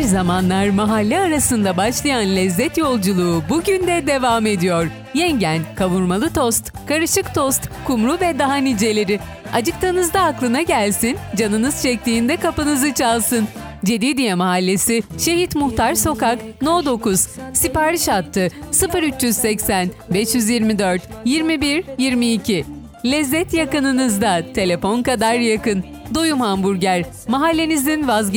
zamanlar mahalle arasında başlayan lezzet yolculuğu bugün de devam ediyor. Yengen, kavurmalı tost, karışık tost, kumru ve daha niceleri. Acıktığınızda aklına gelsin, canınız çektiğinde kapınızı çalsın. Cedidiye Mahallesi, Şehit Muhtar Sokak, No 9. Sipariş hattı 0380 524 21 22. Lezzet yakınınızda, telefon kadar yakın. Doyum Hamburger, mahallenizin vazgeçilmezi.